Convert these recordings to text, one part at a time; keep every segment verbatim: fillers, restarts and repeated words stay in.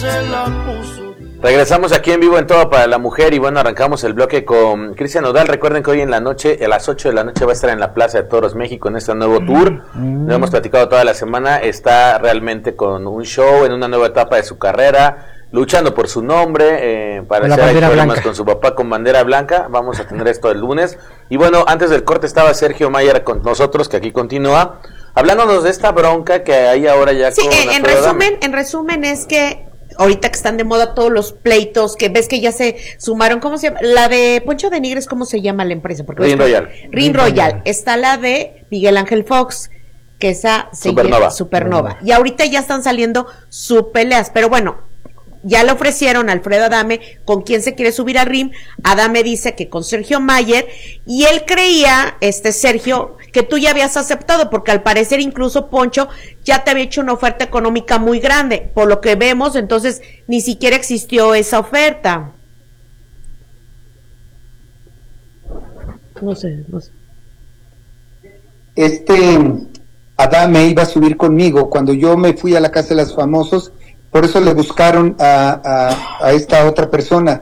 se la puso. Regresamos aquí en vivo en Todo para la Mujer y bueno, arrancamos el bloque con Cristian Nodal. Recuerden que hoy en la noche, a las ocho de la noche va a estar en la Plaza de Toros México en este nuevo tour. Mm. Lo hemos platicado toda la semana, está realmente con un show en una nueva etapa de su carrera, luchando por su nombre, eh, para hacer problemas blanca. Con su papá con bandera blanca. Vamos a tener esto el lunes. Y bueno, antes del corte estaba Sergio Mayer con nosotros, que aquí continúa, hablándonos de esta bronca que hay ahora ya sí, con eh, en resumen, en resumen es que ahorita que están de moda todos los pleitos, que ves que ya se sumaron, ¿cómo se llama? La de Poncho de Nigres, ¿cómo se llama la empresa? Porque Ring Royal. Ring Royal. Está la de Miguel Ángel Fox, que esa se Supernova. llama Supernova. Y ahorita ya están saliendo sus peleas, pero bueno, ya le ofrecieron a Alfredo Adame con quién se quiere subir al ring. Adame dice que con Sergio Mayer, y él creía, este Sergio, que tú ya habías aceptado, porque al parecer incluso Poncho ya te había hecho una oferta económica muy grande, por lo que vemos, entonces ni siquiera existió esa oferta. No sé, no sé. Este Adame iba a subir conmigo cuando yo me fui a la Casa de los Famosos. Por eso le buscaron a, a, a esta otra persona.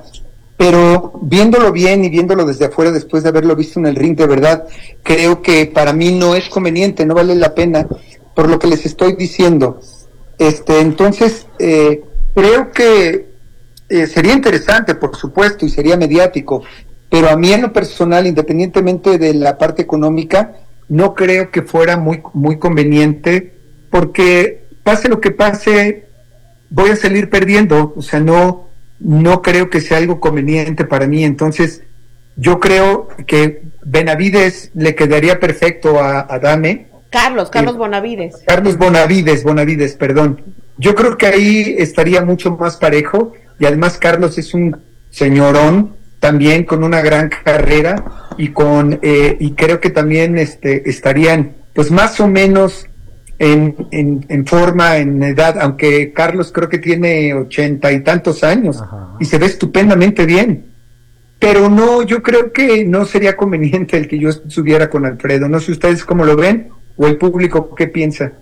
Pero viéndolo bien y viéndolo desde afuera, después de haberlo visto en el ring, de verdad, creo que para mí no es conveniente, no vale la pena, por lo que les estoy diciendo. Este, entonces, eh, creo que eh, sería interesante, por supuesto, y sería mediático, pero a mí en lo personal, independientemente de la parte económica, no creo que fuera muy, muy conveniente, porque pase lo que pase, voy a salir perdiendo, o sea, no, no creo que sea algo conveniente para mí. Entonces, yo creo que Benavides le quedaría perfecto a Adame. Carlos, Carlos eh, Bonavides. Carlos Bonavides, Bonavides, perdón. Yo creo que ahí estaría mucho más parejo, y además Carlos es un señorón, también con una gran carrera, y con, eh, y creo que también este, estarían, pues más o menos, En, en, en forma, en edad, aunque Carlos creo que tiene ochenta y tantos años. Ajá. Y se ve estupendamente bien, pero no, yo creo que no sería conveniente el que yo estuviera con Alfredo. No sé ustedes cómo lo ven, o el público qué piensa.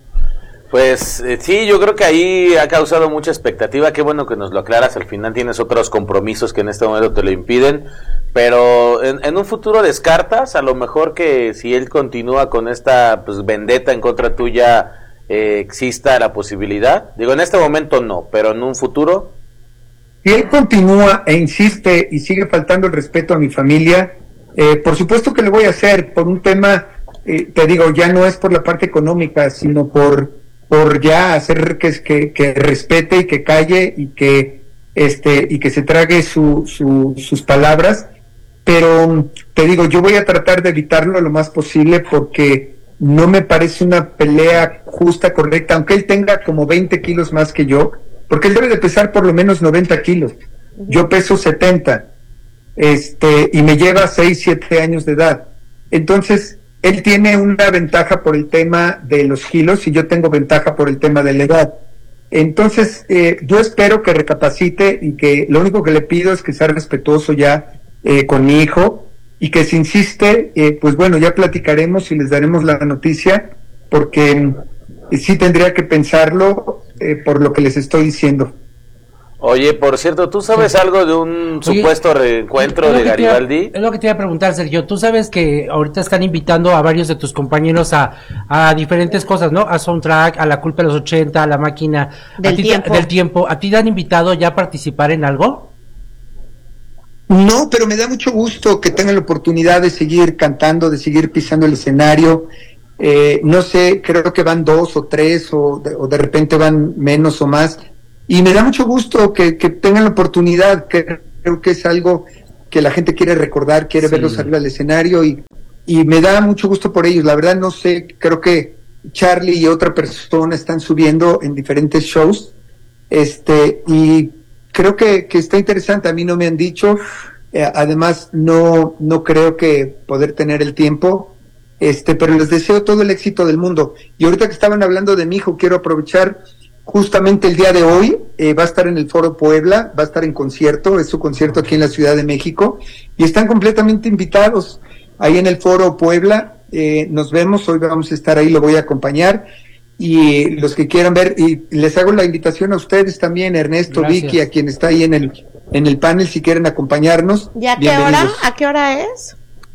Pues eh, sí, yo creo que ahí ha causado mucha expectativa. Qué bueno que nos lo aclaras. Al final tienes otros compromisos que en este momento te lo impiden, pero en, en un futuro descartas a lo mejor que si él continúa con esta pues vendetta en contra tuya, eh, exista la posibilidad. Digo, en este momento no, pero en un futuro. Si él continúa e insiste y sigue faltando el respeto a mi familia, eh, por supuesto que lo voy a hacer por un tema, eh, te digo, ya no es por la parte económica, sino por por ya hacer que, que, que respete y que calle y que este y que se trague su, su, sus palabras. Pero te digo, yo voy a tratar de evitarlo lo más posible, porque no me parece una pelea justa, correcta, aunque él tenga como veinte kilos más que yo, porque él debe de pesar por lo menos noventa kilos. Yo peso setenta, este, y me lleva seis, siete años de edad. Entonces, él tiene una ventaja por el tema de los kilos y yo tengo ventaja por el tema de la edad. Entonces, eh, yo espero que recapacite, y que lo único que le pido es que sea respetuoso ya eh, con mi hijo, y que si insiste, eh, pues bueno, ya platicaremos y les daremos la noticia, porque eh, sí tendría que pensarlo eh, por lo que les estoy diciendo. Oye, por cierto, ¿tú sabes sí. algo de un Oye, supuesto reencuentro de Garibaldi? Iba, es lo que te iba a preguntar, Sergio. Tú sabes que ahorita están invitando a varios de tus compañeros a, a diferentes cosas, ¿no? A Soundtrack, a La Culpa de los ochenta, a La Máquina del, a ti, tiempo. del tiempo. ¿A ti te han invitado ya a participar en algo? No, pero me da mucho gusto que tengan la oportunidad de seguir cantando, de seguir pisando el escenario. Eh, no sé, creo que van dos o tres, o de, o de repente van menos o más. Y me da mucho gusto que, que tengan la oportunidad, que creo que es algo que la gente quiere recordar, quiere sí. verlos arriba del escenario, y, y me da mucho gusto por ellos. La verdad no sé, creo que Charlie y otra persona están subiendo en diferentes shows, este, y creo que, que está interesante. A mí no me han dicho, eh, además no, no creo que poder tener el tiempo, este, pero les deseo todo el éxito del mundo. Y ahorita que estaban hablando de mi hijo, quiero aprovechar. Justamente el día de hoy eh, va a estar en el Foro Puebla, va a estar en concierto, es su concierto aquí en la Ciudad de México, y están completamente invitados ahí en el Foro Puebla. Eh, nos vemos, hoy vamos a estar ahí, lo voy a acompañar, y los que quieran ver, y les hago la invitación a ustedes también, Ernesto, Gracias. Vicky, a quien está ahí en el en el panel, si quieren acompañarnos. ¿Y a qué hora? ¿A qué hora es?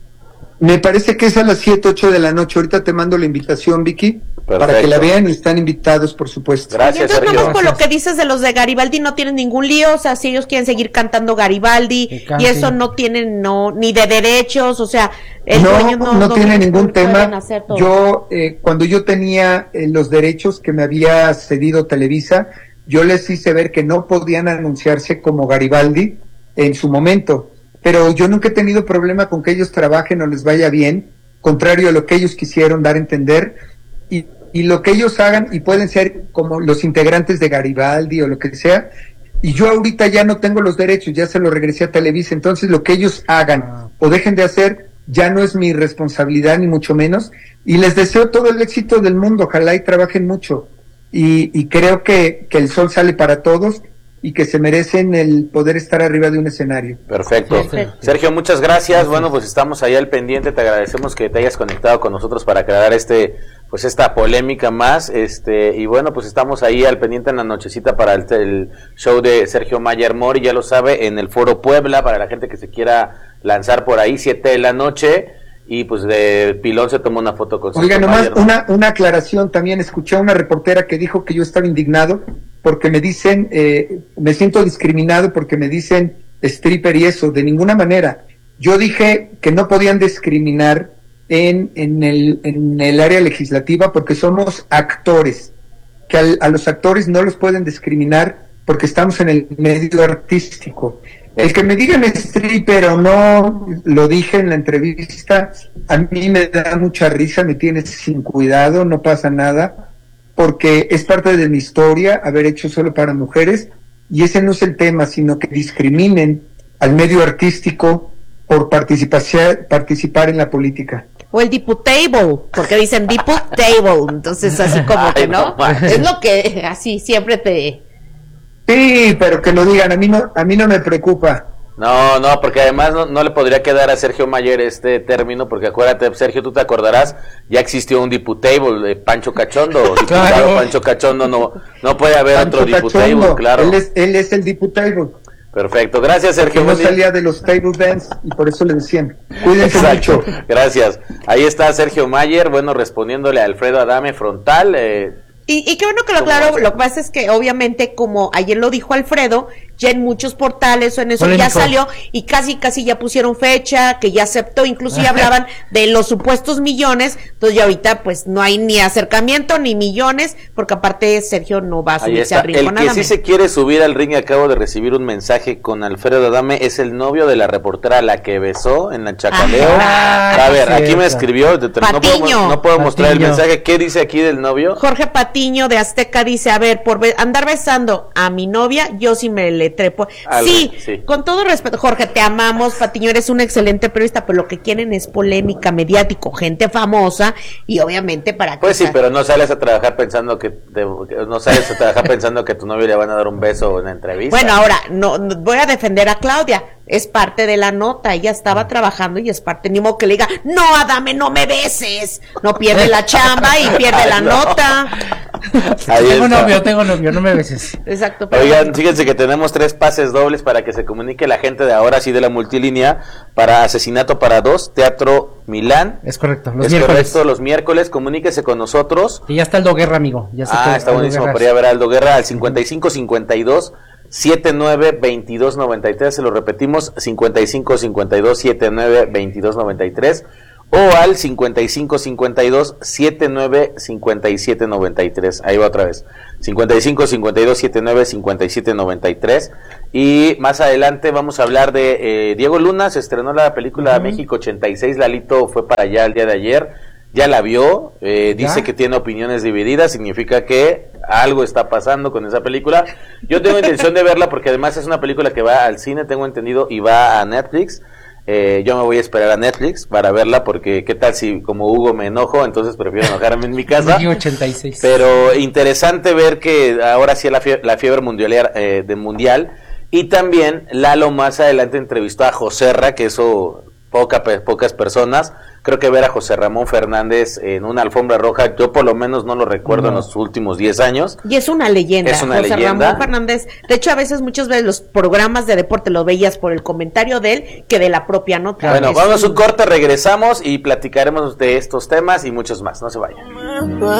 Me parece que es a las siete, ocho de la noche. Ahorita te mando la invitación, Vicky, Perfecto. para que la vean, y están invitados, por supuesto. Gracias, Y entonces, Sergio. nada más por lo Gracias. que dices de los de Garibaldi, no tienen ningún lío, o sea, si ellos quieren seguir cantando Garibaldi, Que y canten. eso no tienen no ni de derechos, o sea, el No, dueño no, no, tiene ningún pueden tema. hacer todo. Yo, eh, cuando yo tenía eh, los derechos que me había cedido Televisa, yo les hice ver que no podían anunciarse como Garibaldi en su momento, pero yo nunca he tenido problema con que ellos trabajen o les vaya bien, contrario a lo que ellos quisieron dar a entender, y, y lo que ellos hagan, y pueden ser como los integrantes de Garibaldi o lo que sea, y yo ahorita ya no tengo los derechos, ya se los regresé a Televisa, entonces lo que ellos hagan o dejen de hacer ya no es mi responsabilidad, ni mucho menos, y les deseo todo el éxito del mundo, ojalá y trabajen mucho, y, y creo que, que el sol sale para todos, y que se merecen el poder estar arriba de un escenario. Perfecto. Perfecto. Sergio, muchas gracias. Bueno, pues estamos ahí al pendiente. Te agradecemos que te hayas conectado con nosotros para crear este, pues esta polémica más. Este, y bueno, pues estamos ahí al pendiente en la nochecita para el, el show de Sergio Mayer Mori, ya lo sabe, en el Foro Puebla, para la gente que se quiera lanzar por ahí, siete de la noche. Y pues de pilón se toma una foto con Oiga, Sergio nomás Mayer, ¿no? una, una aclaración también. Escuché a una reportera que dijo que yo estaba indignado porque me dicen, eh, me siento discriminado porque me dicen stripper y eso. De ninguna manera. Yo dije que no podían discriminar en, en, el, en el área legislativa porque somos actores. Que al, a los actores no los pueden discriminar porque estamos en el medio artístico. El que me digan stripper o no, lo dije en la entrevista, a mí me da mucha risa, me tiene sin cuidado, no pasa nada, porque es parte de mi historia haber hecho solo para mujeres, y ese no es el tema, sino que discriminen al medio artístico por participar, participar en la política. O el diputable, porque dicen diputable, entonces así como que Ay, no no, manches. es lo que así siempre te... Sí, pero que lo digan, a mí no, a mí no me preocupa. No, no, porque además no, no le podría quedar a Sergio Mayer este término, porque acuérdate, Sergio, tú te acordarás, ya existió un diputable, eh, Pancho Cachondo, diputado Claro. Pancho Cachondo, no, no puede haber Pancho otro diputable, Cachondo, claro. Él es, él es el diputable. Perfecto, gracias Que Sergio. no Buen día. salía de los table dance y por eso le decían, cuídense Exacto, mucho. gracias. Ahí está Sergio Mayer, bueno, respondiéndole a Alfredo Adame frontal. Eh, Y, y qué bueno que lo ¿Cómo aclaro, hace? lo que pasa es que obviamente como ayer lo dijo Alfredo, ya en muchos portales o en eso Polémico. ya salió y casi casi ya pusieron fecha, que ya aceptó, incluso ya hablaban de los supuestos millones, entonces ya ahorita pues no hay ni acercamiento ni millones, porque aparte Sergio no va a ahí subirse está. al ring El con que Adame. sí se quiere subir al ring, acabo de recibir un mensaje con Alfredo Adame, es el novio de la reportera a la que besó en la Chacaleo. Ah, a ver, cierto. aquí me escribió, te- te- no puedo, Patiño. no puedo mostrar el Patiño. mensaje. ¿Qué dice aquí del novio? Jorge Patiño de Azteca dice, a ver, por be- andar besando a mi novia, yo sí me le trepo. Algo, Sí, sí. con todo respeto, Jorge, te amamos, Patiño, eres un excelente periodista, pero lo que quieren es polémica, mediático, gente famosa, y obviamente para que... Pues sí, o sea, pero no sales a trabajar pensando que te- no sales a trabajar pensando que a tu novio le van a dar un beso en la entrevista. Bueno, ahora, no, no- voy a defender a Claudia, es parte de la nota, ella estaba trabajando y es parte, ni modo que le diga, no, Adame, no me beses, no pierde la chamba y pierde Ay, la no. nota. Ahí Tengo está. novio, tengo novio, no me beses. Exacto, pero Oigan, fíjense que tenemos tres pases dobles para que se comunique la gente de ahora sí de la multilínea para Asesinato para Dos, Teatro Milán. Es correcto, los es miércoles. correcto, los miércoles, comuníquese con nosotros. Y ya está Aldo Guerra, amigo. Ya se Ah, fue está Aldo buenísimo Guerra. para ir a ver a Aldo Guerra al cincuenta y cinco cincuenta y dos setenta y nueve veintidós noventa y tres, se lo repetimos, cincuenta y cinco cincuenta y dos setenta y nueve veintidós noventa y tres o al cincuenta y cinco cincuenta y dos setenta y nueve cincuenta y siete noventa y tres. Ahí va otra vez. cincuenta y cinco cincuenta y dos setenta y nueve cincuenta y siete noventa y tres. Y más adelante vamos a hablar de eh, Diego Luna. Se estrenó la película Ujú. México ochenta y seis. Lalito fue para allá el día de ayer. Ya la vio. Eh, dice ¿Ya? que tiene opiniones divididas. Significa que algo está pasando con esa película. Yo tengo intención de verla porque además es una película que va al cine, tengo entendido, y va a Netflix. Eh, yo me voy a esperar a Netflix para verla porque qué tal si como Hugo me enojo, entonces prefiero enojarme en mi casa. México ochenta y seis. Pero interesante ver que ahora sí la fiebre, la fiebre mundial, eh, de mundial. Y también Lalo más adelante entrevistó a Joserra, que eso poca, pocas personas. Creo que ver a José Ramón Fernández en una alfombra roja, yo por lo menos no lo recuerdo no. en los últimos diez años. Y es una leyenda, es una José leyenda. Ramón Fernández. De hecho, a veces, muchas veces los programas de deporte lo veías por el comentario de él que de la propia nota. Bueno, es vamos un... a un corte, regresamos y platicaremos de estos temas y muchos más. No se vayan.